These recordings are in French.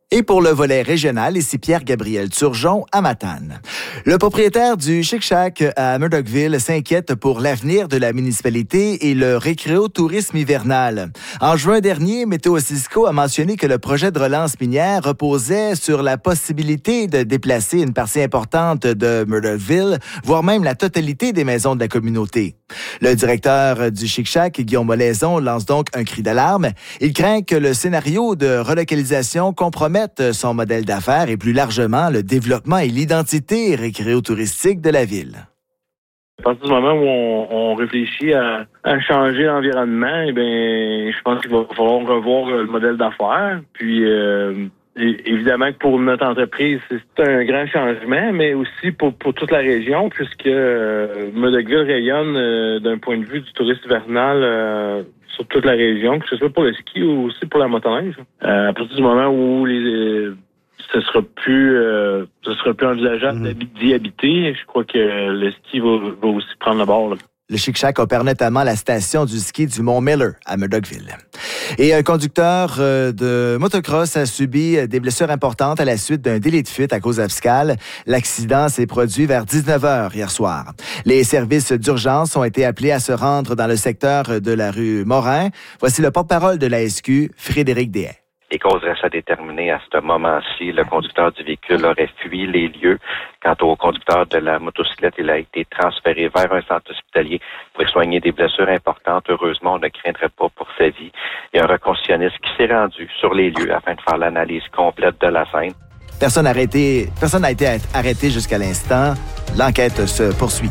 Et pour le volet régional, ici Pierre-Gabriel Turgeon à Matane. Le propriétaire du Chic Shack à Murdochville s'inquiète pour l'avenir de la municipalité et le récréo-tourisme hivernal. En juin dernier, Météo Cisco a mentionné que le projet de relance minière reposait sur la possibilité de déplacer une partie importante de Murdochville, voire même la totalité des maisons de la communauté. Le directeur du Chic Shack, Guillaume Molaison, lance donc un cri d'alarme. Il craint que le scénario de relocalisation compromette son modèle d'affaires et plus largement le développement et l'identité récréo-touristique de la ville. À partir du moment où on réfléchit à changer l'environnement, je pense qu'il va falloir revoir le modèle d'affaires. Puis évidemment que pour notre entreprise, c'est un grand changement, mais aussi pour toute la région, puisque Murdochville rayonne d'un point de vue du tourisme hivernal sur toute la région, que ce soit pour le ski ou aussi pour la motoneige. À partir du moment où ce sera plus envisageable d'y habiter, je crois que le ski va aussi prendre le bord, là. Le Chic Shack opère notamment la station du ski du Mont Miller à Murdochville. Et un conducteur de motocross a subi des blessures importantes à la suite d'un délit de fuite à cause abscale. L'accident s'est produit vers 19h hier soir. Les services d'urgence ont été appelés à se rendre dans le secteur de la rue Morin. Voici le porte-parole de la SQ, Frédéric Dehaye. Les causes restent à déterminer. À ce moment-ci, le conducteur du véhicule aurait fui les lieux. Quant au conducteur de la motocyclette, il a été transféré vers un centre hospitalier pour soigner des blessures importantes. Heureusement, on ne craindrait pas pour sa vie. Il y a un reconstitutionniste qui s'est rendu sur les lieux afin de faire l'analyse complète de la scène. Personne n'a été arrêté jusqu'à l'instant. L'enquête se poursuit.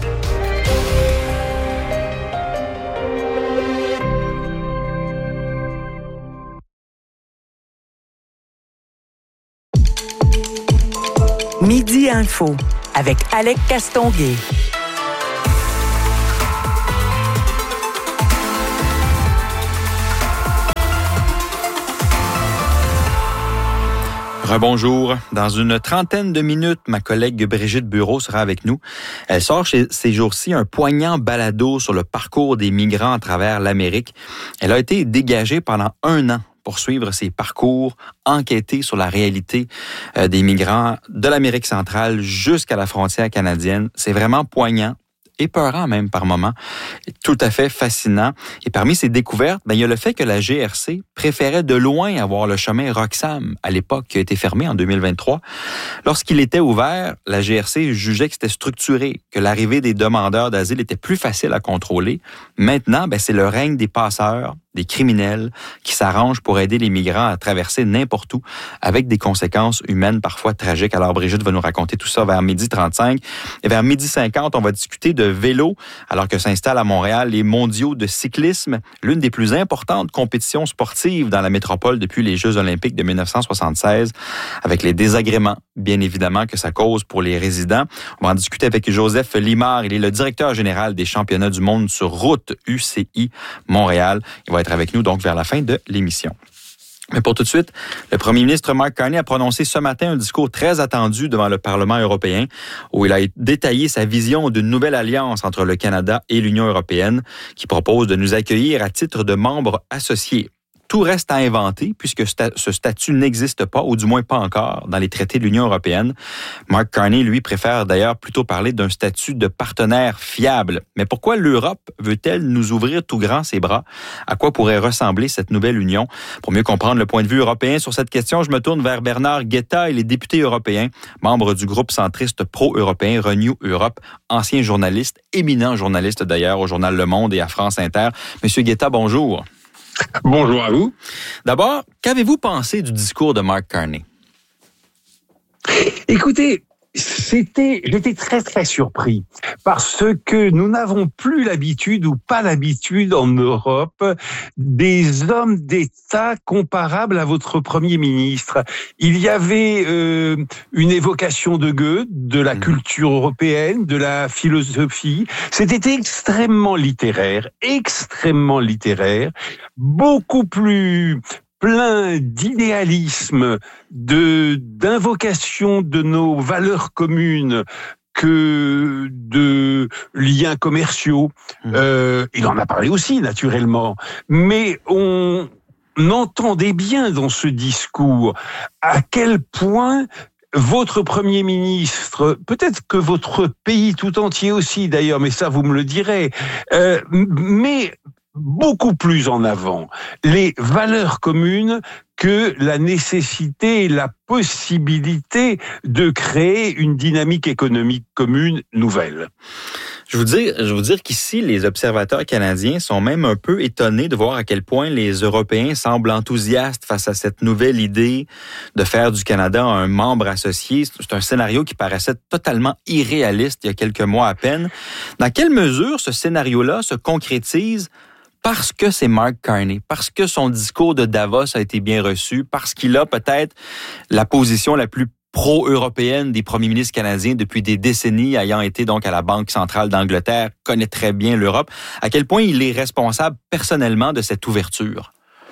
Midi Info avec Alec Castonguay. Rebonjour. Dans une trentaine de minutes, ma collègue Brigitte Bureau sera avec nous. Elle sort ces jours-ci un poignant balado sur le parcours des migrants à travers l'Amérique. Elle a été dégagée pendant 1 an pour suivre ses parcours, enquêter sur la réalité des migrants de l'Amérique centrale jusqu'à la frontière canadienne. C'est vraiment poignant, épeurant même par moments, tout à fait fascinant. Et parmi ces découvertes, il y a le fait que la GRC préférait de loin avoir le chemin Roxham à l'époque qui a été fermé en 2023. Lorsqu'il était ouvert, la GRC jugeait que c'était structuré, que l'arrivée des demandeurs d'asile était plus facile à contrôler. Maintenant, c'est le règne des passeurs, des criminels qui s'arrangent pour aider les migrants à traverser n'importe où avec des conséquences humaines parfois tragiques. Alors Brigitte va nous raconter tout ça vers 12h35. Et vers 12h50, on va discuter de vélo alors que s'installent à Montréal les mondiaux de cyclisme, l'une des plus importantes compétitions sportives dans la métropole depuis les Jeux olympiques de 1976, avec les désagréments, bien évidemment, que ça cause pour les résidents. On va en discuter avec Joseph Limard. Il est le directeur général des championnats du monde sur route UCI Montréal. Il va être avec nous donc vers la fin de l'émission. Mais pour tout de suite, le premier ministre Mark Carney a prononcé ce matin un discours très attendu devant le Parlement européen où il a détaillé sa vision d'une nouvelle alliance entre le Canada et l'Union européenne qui propose de nous accueillir à titre de membres associés. Tout reste à inventer puisque ce statut n'existe pas, ou du moins pas encore, dans les traités de l'Union européenne. Mark Carney, lui, préfère d'ailleurs plutôt parler d'un statut de partenaire fiable. Mais pourquoi l'Europe veut-elle nous ouvrir tout grand ses bras? À quoi pourrait ressembler cette nouvelle union? Pour mieux comprendre le point de vue européen sur cette question, je me tourne vers Bernard Guetta. Il est député européen, membre du groupe centriste pro-européen Renew Europe, ancien journaliste, éminent journaliste d'ailleurs au journal Le Monde et à France Inter. Monsieur Guetta, bonjour. Bonjour à vous. D'abord, qu'avez-vous pensé du discours de Mark Carney? Écoutez, j'étais très très surpris parce que nous n'avons plus l'habitude ou pas l'habitude en Europe des hommes d'État comparables à votre Premier ministre. Il y avait une évocation de Goethe, de la culture européenne, de la philosophie. C'était extrêmement littéraire, beaucoup plus plein d'idéalisme, d'invocation de nos valeurs communes que de liens commerciaux. Il en a parlé aussi, naturellement. Mais entendait bien dans ce discours à quel point votre Premier ministre, peut-être que votre pays tout entier aussi d'ailleurs, mais ça vous me le direz, mais beaucoup plus en avant les valeurs communes que la nécessité et la possibilité de créer une dynamique économique commune nouvelle. Je veux dire qu'ici, les observateurs canadiens sont même un peu étonnés de voir à quel point les Européens semblent enthousiastes face à cette nouvelle idée de faire du Canada un membre associé. C'est un scénario qui paraissait totalement irréaliste il y a quelques mois à peine. Dans quelle mesure ce scénario-là se concrétise parce que c'est Mark Carney, parce que son discours de Davos a été bien reçu, parce qu'il a peut-être la position la plus pro-européenne des premiers ministres canadiens depuis des décennies, ayant été donc à la Banque centrale d'Angleterre, connaît très bien l'Europe. À quel point il est responsable personnellement de cette ouverture?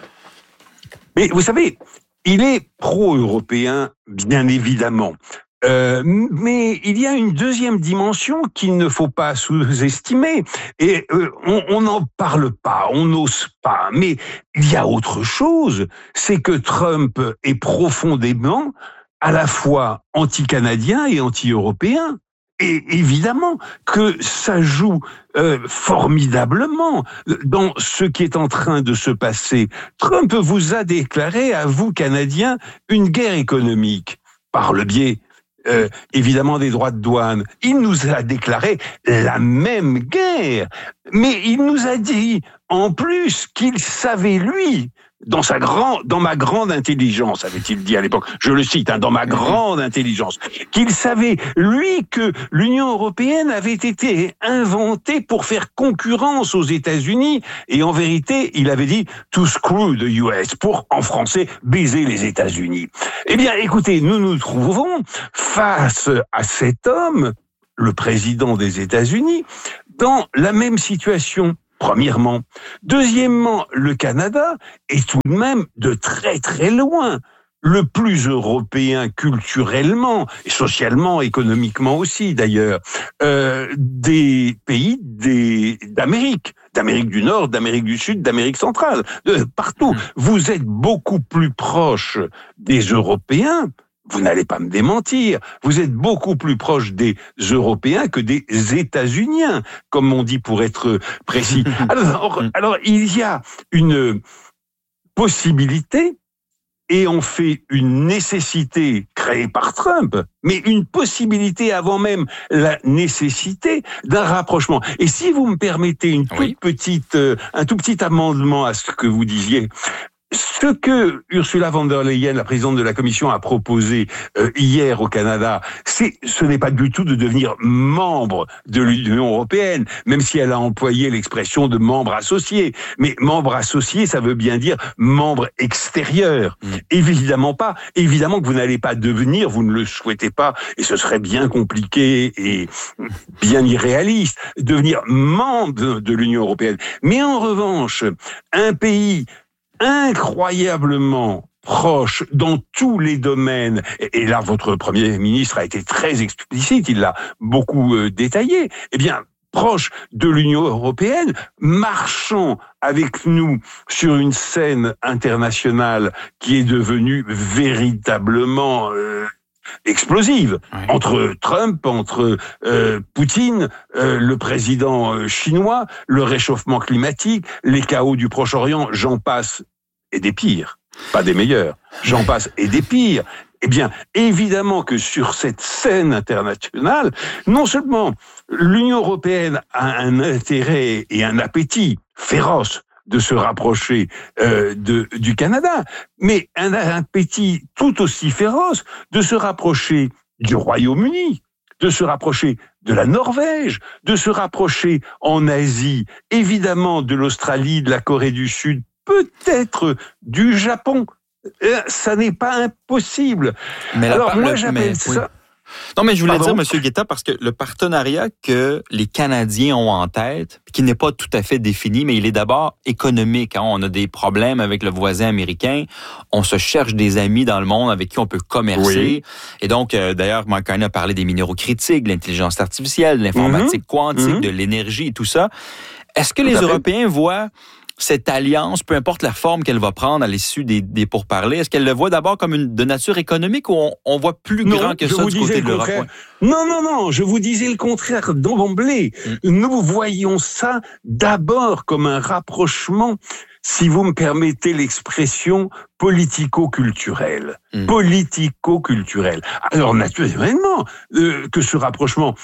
Mais vous savez, il est pro-européen, bien évidemment. Mais il y a une deuxième dimension qu'il ne faut pas sous-estimer. Et on n'en parle pas, on n'ose pas. Mais il y a autre chose, c'est que Trump est profondément à la fois anti-canadien et anti-européen. Et évidemment que ça joue formidablement dans ce qui est en train de se passer. Trump vous a déclaré, à vous, Canadiens, une guerre économique par le biais évidemment des droits de douane. Il nous a déclaré la même guerre, mais il nous a dit en plus qu'il savait, lui, dans ma grande intelligence, avait-il dit à l'époque, je le cite, dans ma grande intelligence, qu'il savait, lui, que l'Union européenne avait été inventée pour faire concurrence aux États-Unis, et en vérité, il avait dit to screw the US, pour, en français, baiser les États-Unis. Eh bien, écoutez, nous nous trouvons face à cet homme, le président des États-Unis, dans la même situation. Premièrement. Deuxièmement, le Canada est tout de même de très très loin le plus européen culturellement, et socialement, économiquement aussi d'ailleurs, des pays d'Amérique du Nord, d'Amérique du Sud, d'Amérique centrale, partout. Vous êtes beaucoup plus proche des Européens. Vous n'allez pas me démentir. Vous êtes beaucoup plus proche des Européens que des États-Uniens, comme on dit pour être précis. Alors, il y a une possibilité, et on fait une nécessité créée par Trump, mais une possibilité avant même la nécessité d'un rapprochement. Et si vous me permettez un tout petit amendement à ce que vous disiez, ce que Ursula von der Leyen, la présidente de la Commission, a proposé hier au Canada, ce n'est pas du tout de devenir membre de l'Union européenne, même si elle a employé l'expression de membre associé. Mais membre associé, ça veut bien dire membre extérieur. Évidemment pas. Évidemment que vous n'allez pas devenir, vous ne le souhaitez pas, et ce serait bien compliqué et bien irréaliste, devenir membre de l'Union européenne. Mais en revanche, un pays incroyablement proche dans tous les domaines, et là votre Premier ministre a été très explicite, il l'a beaucoup détaillé, eh bien, proche de l'Union européenne, marchant avec nous sur une scène internationale qui est devenue véritablement explosive, entre Trump, entre Poutine, le président chinois, le réchauffement climatique, les chaos du Proche-Orient, j'en passe, et des pires, pas des meilleurs, j'en passe, et des pires. Eh bien, évidemment que sur cette scène internationale, non seulement l'Union européenne a un intérêt et un appétit féroce de se rapprocher du Canada, mais un appétit tout aussi féroce de se rapprocher du Royaume-Uni, de se rapprocher de la Norvège, de se rapprocher en Asie, évidemment de l'Australie, de la Corée du Sud, peut-être du Japon. Ça n'est pas impossible. Mais alors moi j'appelle ça... Non, mais je voulais dire, M. Guetta, parce que le partenariat que les Canadiens ont en tête, qui n'est pas tout à fait défini, mais il est d'abord économique. On a des problèmes avec le voisin américain. On se cherche des amis dans le monde avec qui on peut commercer. Oui. Et donc, d'ailleurs, Mark Carney a parlé des minéraux critiques, de l'intelligence artificielle, de l'informatique quantique, de l'énergie et tout ça. Est-ce que les Européens voient cette alliance, peu importe la forme qu'elle va prendre à l'issue des pourparlers? Est-ce qu'elle le voit d'abord comme de nature économique ou on voit plus grand que ça du côté de l'Europe? Non, je vous disais le contraire d'emblée. Nous voyons ça d'abord comme un rapprochement, si vous me permettez l'expression, politico-culturel. Politico-culturel. Alors, naturellement, que ce rapprochement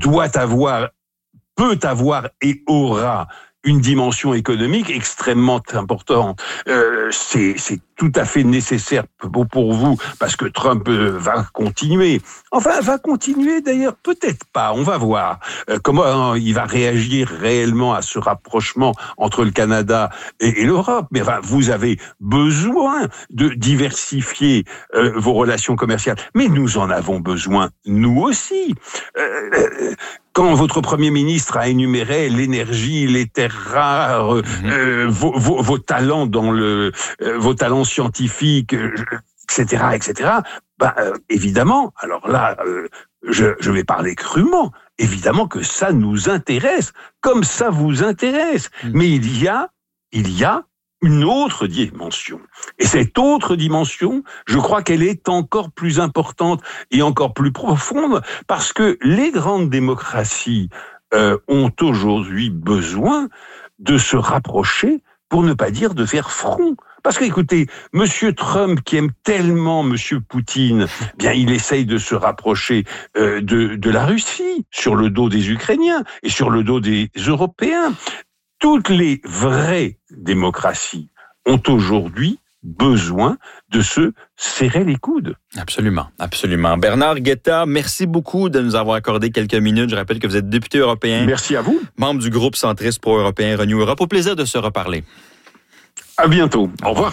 peut avoir et aura une dimension économique extrêmement importante. C'est tout à fait nécessaire pour vous, parce que Trump va continuer. Enfin, va continuer d'ailleurs, peut-être pas, on va voir comment il va réagir réellement à ce rapprochement entre le Canada et l'Europe. Mais enfin, vous avez besoin de diversifier vos relations commerciales. Mais nous en avons besoin, nous aussi. Quand votre Premier ministre a énuméré l'énergie, les terres rares, vos talents vos talents scientifiques, etc., évidemment, alors là, je vais parler crûment, évidemment que ça nous intéresse, comme ça vous intéresse. Mais il y a une autre dimension. Et cette autre dimension, je crois qu'elle est encore plus importante et encore plus profonde, parce que les grandes démocraties ont aujourd'hui besoin de se rapprocher, pour ne pas dire de faire front. Parce que, écoutez, Monsieur Trump, qui aime tellement Monsieur Poutine, bien, il essaye de se rapprocher de la Russie, sur le dos des Ukrainiens et sur le dos des Européens. Toutes les vraies démocraties ont aujourd'hui besoin de se serrer les coudes. Absolument, absolument. Bernard Guetta, merci beaucoup de nous avoir accordé quelques minutes. Je rappelle que vous êtes député européen. Merci à vous. Membre du groupe centriste pro-européen Renew Europe. Au plaisir de se reparler. À bientôt. Au revoir.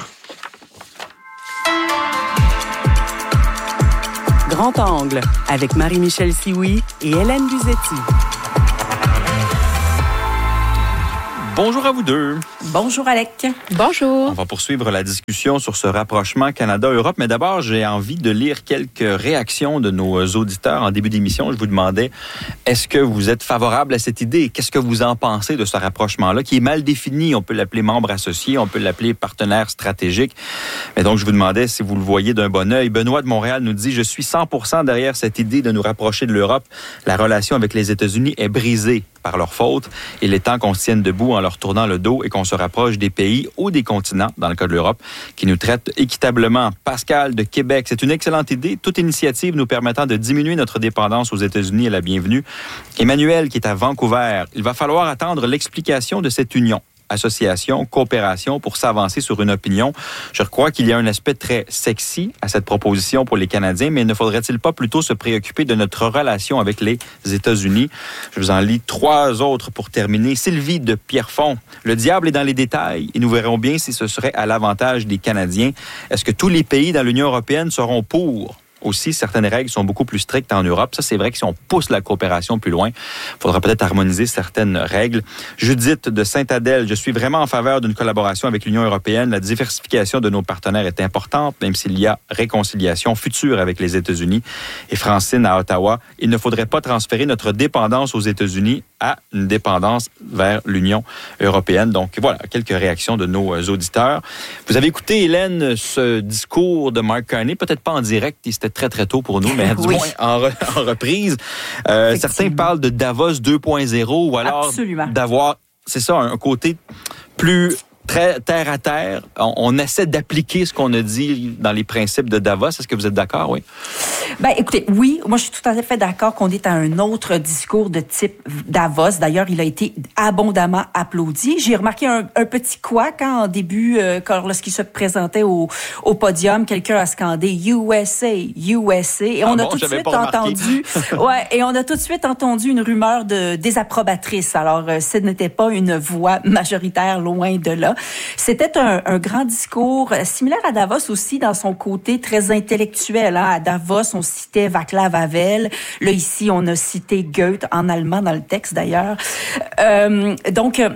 Grand Angle avec Marie-Michel Sioui et Hélène Buzetti. Bonjour à vous deux. Bonjour Alec. Bonjour. On va poursuivre la discussion sur ce rapprochement Canada-Europe, mais d'abord, j'ai envie de lire quelques réactions de nos auditeurs. En début d'émission, je vous demandais, est-ce que vous êtes favorable à cette idée? Qu'est-ce que vous en pensez de ce rapprochement-là, qui est mal défini? On peut l'appeler membre associé, on peut l'appeler partenaire stratégique. Mais donc, je vous demandais si vous le voyez d'un bon œil. Benoît de Montréal nous dit, je suis 100% derrière cette idée de nous rapprocher de l'Europe. La relation avec les États-Unis est brisée par leur faute. Il est temps qu'on se tienne debout en leur tournant le dos et qu'on se rapproche des pays ou des continents, dans le cas de l'Europe, qui nous traitent équitablement. Pascal de Québec, c'est une excellente idée. Toute initiative nous permettant de diminuer notre dépendance aux États-Unis est la bienvenue. Emmanuel, qui est à Vancouver, il va falloir attendre l'explication de cette union. Association, coopération pour s'avancer sur une opinion. Je crois qu'il y a un aspect très sexy à cette proposition pour les Canadiens, mais ne faudrait-il pas plutôt se préoccuper de notre relation avec les États-Unis? Je vous en lis 3 autres pour terminer. Sylvie de Pierrefonds. Le diable est dans les détails et nous verrons bien si ce serait à l'avantage des Canadiens. Est-ce que tous les pays dans l'Union européenne seront pour? Aussi, certaines règles sont beaucoup plus strictes en Europe. Ça, c'est vrai que si on pousse la coopération plus loin, il faudra peut-être harmoniser certaines règles. Judith de Sainte-Adèle, je suis vraiment en faveur d'une collaboration avec l'Union européenne. La diversification de nos partenaires est importante, même s'il y a réconciliation future avec les États-Unis. Et Francine à Ottawa, il ne faudrait pas transférer notre dépendance aux États-Unis à une dépendance vers l'Union européenne. Donc voilà, quelques réactions de nos auditeurs. Vous avez écouté, Hélène, ce discours de Mark Carney, peut-être pas en direct, c'était très, très tôt pour nous, mais du moins en reprise. Certains parlent de Davos 2.0 ou alors d'avoir, c'est ça, un côté plus très terre à terre. On essaie d'appliquer ce qu'on a dit dans les principes de Davos. Est-ce que vous êtes d'accord, oui? Ben, écoutez, oui, moi, je suis tout à fait d'accord qu'on est à un autre discours de type Davos. D'ailleurs, il a été abondamment applaudi. J'ai remarqué un petit couac en début, lorsqu'il se présentait au podium, quelqu'un a scandé USA, USA. Et on a tout de suite entendu, et on a tout de suite entendu une rumeur de désapprobatrice. Alors, ce n'était pas une voix majoritaire, loin de là. C'était un grand discours, similaire à Davos aussi, dans son côté très intellectuel. À Davos, on citait Václav Havel. Là, ici, on a cité Goethe en allemand dans le texte, d'ailleurs. Donc,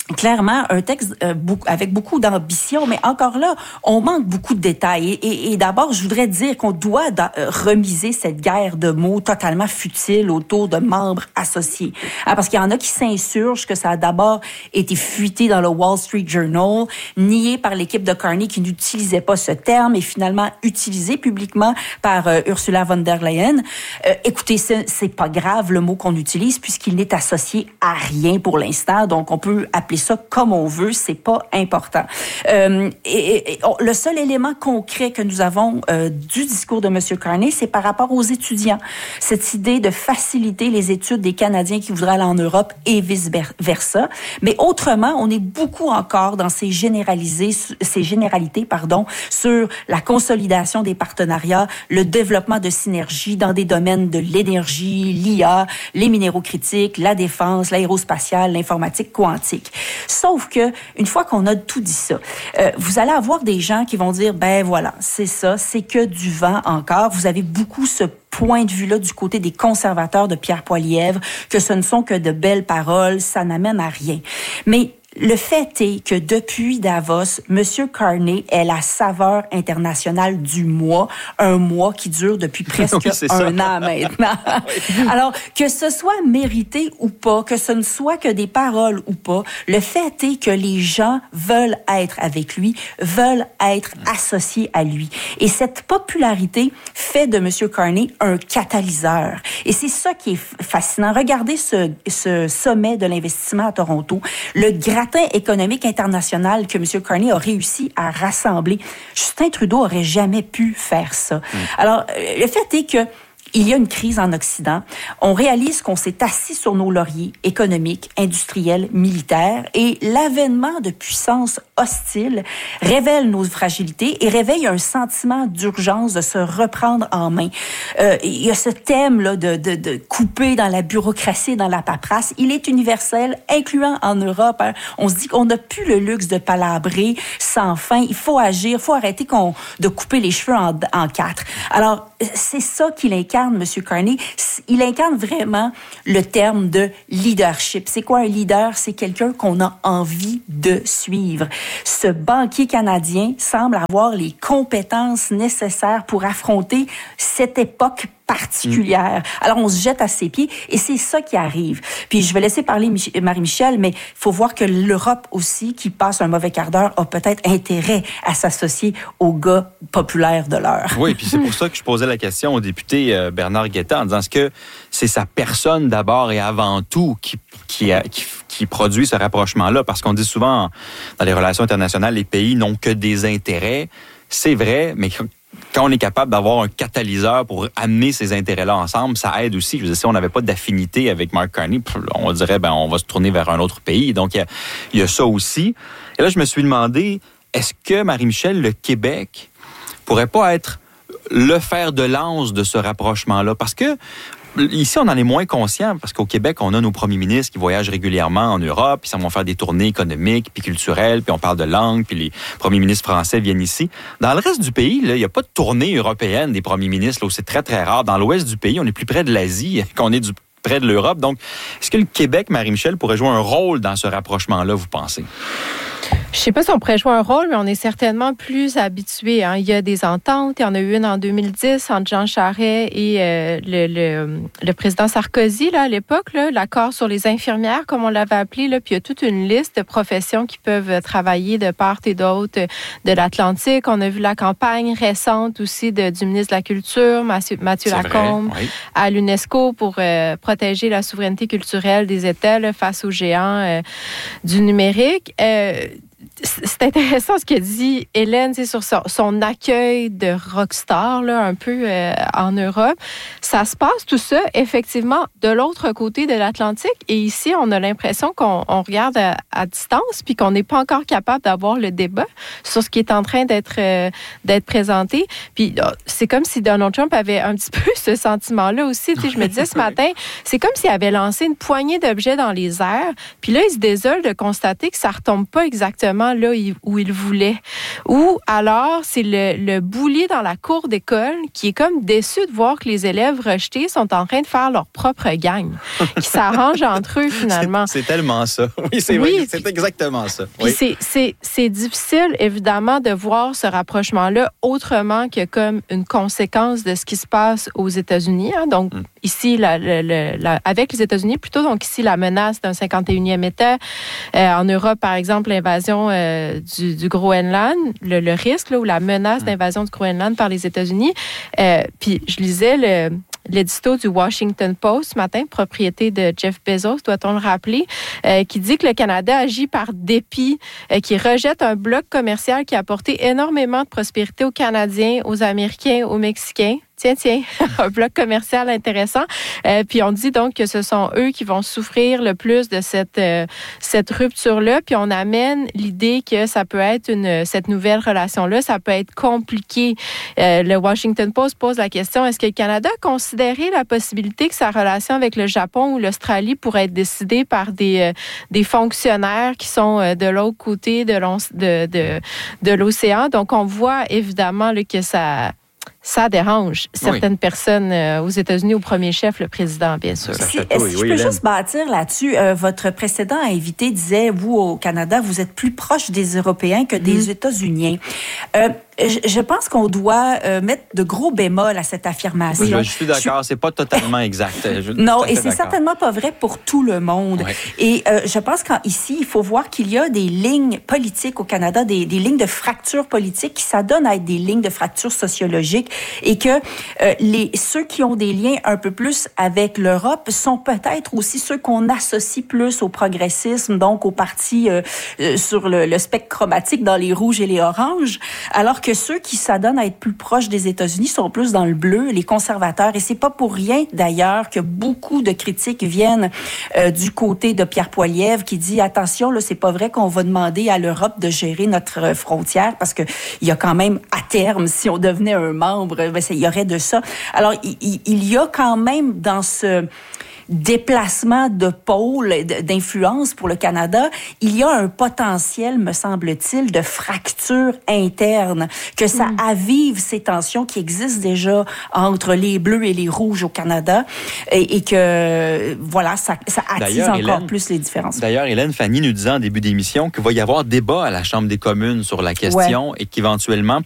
clairement un texte avec beaucoup d'ambition, mais encore là, on manque beaucoup de détails. Et d'abord, je voudrais dire qu'on doit remiser cette guerre de mots totalement futile autour de membres associés. Parce qu'il y en a qui s'insurgent que ça a d'abord été fuité dans le Wall Street Journal, nié par l'équipe de Carney qui n'utilisait pas ce terme et finalement utilisé publiquement par Ursula von der Leyen. Écoutez, c'est pas grave le mot qu'on utilise puisqu'il n'est associé à rien pour l'instant, donc on peut appeler ça comme on veut, c'est pas important. Le seul élément concret que nous avons du discours de M. Carney, c'est par rapport aux étudiants. Cette idée de faciliter les études des Canadiens qui voudraient aller en Europe et vice-versa. Mais autrement, on est beaucoup encore dans ces généralités, sur la consolidation des partenariats, le développement de synergies dans des domaines de l'énergie, l'IA, les minéraux critiques, la défense, l'aérospatiale, l'informatique quantique. Sauf que, une fois qu'on a tout dit ça, vous allez avoir des gens qui vont dire, ben voilà, c'est ça, c'est que du vent encore. Vous avez beaucoup ce point de vue-là du côté des conservateurs de Pierre Poilievre, que ce ne sont que de belles paroles, ça n'amène à rien. Mais le fait est que depuis Davos, M. Carney est la saveur internationale du mois, un mois qui dure depuis presque un an maintenant. Alors, que ce soit mérité ou pas, que ce ne soit que des paroles ou pas, le fait est que les gens veulent être avec lui, veulent être associés à lui. Et cette popularité fait de M. Carney un catalyseur. Et c'est ça qui est fascinant. Regardez ce sommet de l'investissement à Toronto, le gratin économique international que M. Carney a réussi à rassembler. Justin Trudeau aurait jamais pu faire ça. Alors, le fait est que il y a une crise en Occident. On réalise qu'on s'est assis sur nos lauriers économiques, industriels, militaires, et l'avènement de puissances hostiles révèle nos fragilités et réveille un sentiment d'urgence de se reprendre en main. Il y a ce thème-là de couper dans la bureaucratie et dans la paperasse. Il est universel, incluant en Europe. On se dit qu'on n'a plus le luxe de palabrer sans fin. Il faut agir, il faut arrêter de couper les cheveux en quatre. Alors, c'est ça qu'il incarne, M. Carney. Il incarne vraiment le terme de leadership. C'est quoi un leader? C'est quelqu'un qu'on a envie de suivre. Ce banquier canadien semble avoir les compétences nécessaires pour affronter cette époque particulière. Alors, on se jette à ses pieds et c'est ça qui arrive. Puis, je vais laisser parler Marie-Michel, mais il faut voir que l'Europe aussi, qui passe un mauvais quart d'heure, a peut-être intérêt à s'associer aux gars populaires de l'heure. Oui, puis c'est pour ça que je posais la question au député Bernard Guetta en disant est-ce que c'est sa personne d'abord et avant tout qui produit ce rapprochement-là? Parce qu'on dit souvent, dans les relations internationales, les pays n'ont que des intérêts. C'est vrai, mais quand on est capable d'avoir un catalyseur pour amener ces intérêts-là ensemble, ça aide aussi. Je veux dire, si on n'avait pas d'affinité avec Mark Carney, on dirait, on va se tourner vers un autre pays. Donc, il y a ça aussi. Et là, je me suis demandé, est-ce que, Marie-Michel, le Québec pourrait pas être le fer de lance de ce rapprochement-là? Parce que ici, on en est moins conscient parce qu'au Québec, on a nos premiers ministres qui voyagent régulièrement en Europe, puis ça vont faire des tournées économiques, puis culturelles, puis on parle de langue, puis les premiers ministres français viennent ici. Dans le reste du pays, il n'y a pas de tournée européenne des premiers ministres, là, où c'est très, très rare. Dans l'ouest du pays, on est plus près de l'Asie qu'on est près de l'Europe. Donc, est-ce que le Québec, Marie-Michel, pourrait jouer un rôle dans ce rapprochement-là, vous pensez? Je ne sais pas si on pourrait jouer un rôle, mais on est certainement plus habitués. Il y a des ententes. Il y en a eu une en 2010 entre Jean Charest et le président Sarkozy là, à l'époque, là, l'accord sur les infirmières, comme on l'avait appelé. Là, puis il y a toute une liste de professions qui peuvent travailler de part et d'autre de l'Atlantique. On a vu la campagne récente aussi du ministre de la Culture, Mathieu Lacombe, oui, à l'UNESCO pour protéger la souveraineté culturelle des États là, face aux géants du numérique. C'est intéressant ce que dit Hélène sur son accueil de rockstar là, un peu en Europe. Ça se passe tout ça effectivement de l'autre côté de l'Atlantique et ici on a l'impression qu'on regarde à distance puis qu'on n'est pas encore capable d'avoir le débat sur ce qui est en train d'être présenté. Puis c'est comme si Donald Trump avait un petit peu ce sentiment-là aussi. Tu sais, je me disais ce matin, c'est comme s'il avait lancé une poignée d'objets dans les airs puis là il se désole de constater que ça retombe pas exactement exactement là où il voulait. Ou alors, c'est le bully dans la cour d'école qui est comme déçu de voir que les élèves rejetés sont en train de faire leur propre gang, qui s'arrangent entre eux finalement. C'est tellement ça. Oui, c'est vrai, c'est exactement ça. Oui. C'est difficile, évidemment, de voir ce rapprochement-là autrement que comme une conséquence de ce qui se passe aux États-Unis. Hein. Donc, ici, avec les États-Unis, plutôt, donc ici, la menace d'un 51e État. En Europe, par exemple, l'invasion du Groenland, le risque là, ou la menace d'invasion du Groenland par les États-Unis. Puis, je lisais l'édito du Washington Post ce matin, propriété de Jeff Bezos, doit-on le rappeler, qui dit que le Canada agit par dépit, qui rejette un bloc commercial qui a apporté énormément de prospérité aux Canadiens, aux Américains, aux Mexicains. Tiens, un bloc commercial intéressant. Puis on dit donc que ce sont eux qui vont souffrir le plus de cette rupture-là. Puis on amène l'idée que ça peut être cette nouvelle relation-là, ça peut être compliqué. Le Washington Post pose la question, est-ce que le Canada a considéré la possibilité que sa relation avec le Japon ou l'Australie pourrait être décidée par des fonctionnaires qui sont de l'autre côté de l'océan? Donc on voit évidemment là, que ça dérange certaines personnes aux États-Unis, au premier chef, le président, bien sûr. Si je peux juste bâtir là-dessus, votre précédent invité disait, vous, au Canada, vous êtes plus proche des Européens que des États-Unis. Je pense qu'on doit mettre de gros bémols à cette affirmation. Oui, je suis d'accord, c'est pas totalement exact. Non, et c'est certainement pas vrai pour tout le monde. Ouais. Et je pense qu'ici, il faut voir qu'il y a des lignes politiques au Canada, des lignes de fracture politique qui s'adonnent à être des lignes de fracture sociologique et que ceux qui ont des liens un peu plus avec l'Europe sont peut-être aussi ceux qu'on associe plus au progressisme, donc aux partis sur le spectre chromatique dans les rouges et les oranges, alors que ceux qui s'adonnent à être plus proches des États-Unis sont plus dans le bleu, les conservateurs. Et c'est pas pour rien, d'ailleurs, que beaucoup de critiques viennent du côté de Pierre Poilievre qui dit, attention, là, c'est pas vrai qu'on va demander à l'Europe de gérer notre frontière parce que il y a quand même, à terme, si on devenait un membre, il y aurait de ça. Alors, il y a quand même dans ce déplacement de pôle d'influence pour le Canada, il y a un potentiel, me semble-t-il, de fracture interne, que ça avive ces tensions qui existent déjà entre les bleus et les rouges au Canada et que, voilà, ça attise encore plus les différences. D'ailleurs, Hélène Fanny nous disait en début d'émission qu'il va y avoir débat à la Chambre des communes sur la question et qu'éventuellement,